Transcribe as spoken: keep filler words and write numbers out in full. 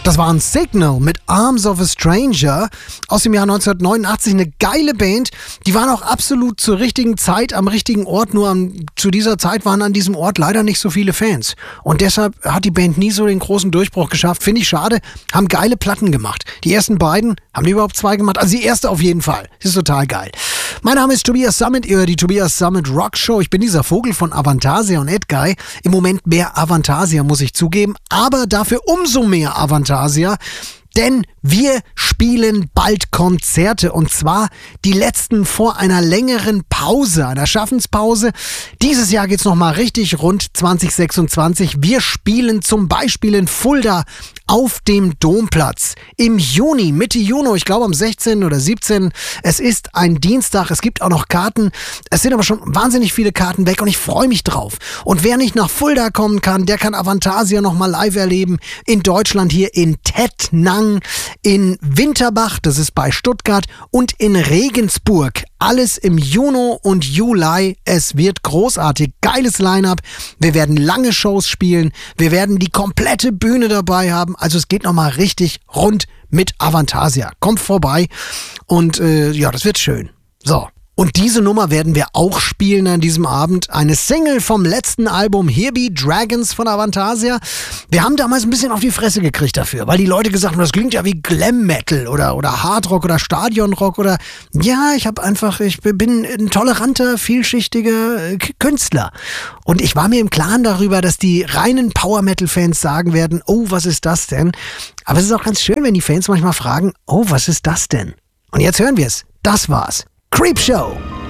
Das war ein Signal mit Arms of a Stranger aus dem Jahr neunzehnhundertneunundachtzig. Eine geile Band. Die waren auch absolut zur richtigen Zeit am richtigen Ort. Nur an, zu dieser Zeit waren an diesem Ort leider nicht so viele Fans. Und deshalb hat die Band nie so den großen Durchbruch geschafft. Finde ich schade. Haben geile Platten gemacht. Die ersten beiden, haben die überhaupt zwei gemacht? Also die erste auf jeden Fall. Das ist total geil. Mein Name ist Tobias Summit, ihr hört die Tobias Summit Rock Show. Ich bin dieser Vogel von Avantasia und Edguy. Im Moment mehr Avantasia, muss ich zugeben. Aber dafür umso mehr Avantasia. Denn wir spielen bald Konzerte und zwar die letzten vor einer längeren Pause, einer Schaffenspause. Dieses Jahr geht's nochmal richtig rund zwanzig sechsundzwanzig. Wir spielen zum Beispiel in Fulda auf dem Domplatz im Juni, Mitte Juni, ich glaube am sechzehnten oder siebzehnten Es ist ein Dienstag, es gibt auch noch Karten. Es sind aber schon wahnsinnig viele Karten weg und ich freue mich drauf. Und wer nicht nach Fulda kommen kann, der kann Avantasia nochmal live erleben. In Deutschland hier in Tettnang, in Winterbach, das ist bei Stuttgart, und in Regensburg. Alles im Juni und Juli. Es wird großartig. Geiles Line-Up. Wir werden lange Shows spielen. Wir werden die komplette Bühne dabei haben. Also es geht nochmal richtig rund mit Avantasia. Kommt vorbei und äh, ja, das wird schön. So. Und diese Nummer werden wir auch spielen an diesem Abend. Eine Single vom letzten Album Here Be Dragons von Avantasia. Wir haben damals ein bisschen auf die Fresse gekriegt dafür, weil die Leute gesagt haben, das klingt ja wie Glam Metal oder, oder Hardrock oder Stadionrock oder ja, ich habe einfach, ich bin ein toleranter, vielschichtiger Künstler. Und ich war mir im Klaren darüber, dass die reinen Power Metal Fans sagen werden, oh, was ist das denn? Aber es ist auch ganz schön, wenn die Fans manchmal fragen, oh, was ist das denn? Und jetzt hören wir es. Das war's. Creepshow.